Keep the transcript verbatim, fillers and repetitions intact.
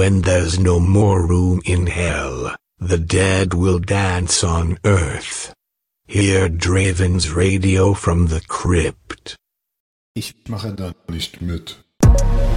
When there's no more room in hell, the dead will dance on earth. Hear Draven's Radio from the Crypt. Ich mache da nicht mit.